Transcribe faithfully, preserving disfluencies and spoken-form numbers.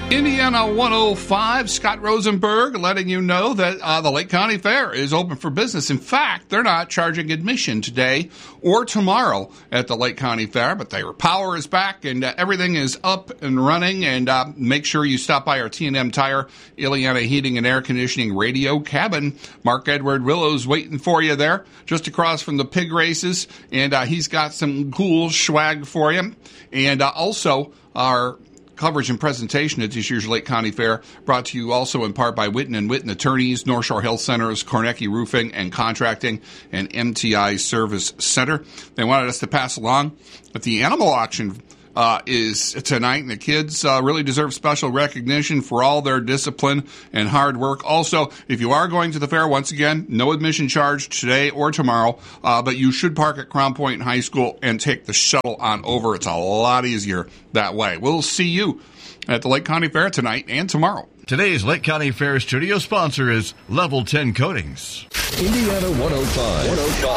Indiana one oh five, Scott Rosenberg letting you know that uh, the Lake County Fair is open for business. In fact, they're not charging admission today or tomorrow at the Lake County Fair, but their power is back and uh, everything is up and running. And uh, make sure you stop by our T and M Tire, Ileana Heating and Air Conditioning radio cabin. Mark Edward Willows waiting for you there, just across from the pig races. And uh, he's got some cool swag for you. And uh, also our coverage and presentation at this year's Lake County Fair brought to you also in part by Witten and Witten Attorneys, North Shore Health Centers, Kornacki Roofing and Contracting, and M T I Service Center. They wanted us to pass along that the animal auction uh, is tonight, and the kids uh, really deserve special recognition for all their discipline and hard work. Also, if you are going to the fair, once again, no admission charge today or tomorrow, uh, but you should park at Crown Point High School and take the shuttle on over. It's a lot easier that way. We'll see you at the Lake County Fair tonight and tomorrow. Today's Lake County Fair studio sponsor is Level ten Coatings. Indiana one oh five.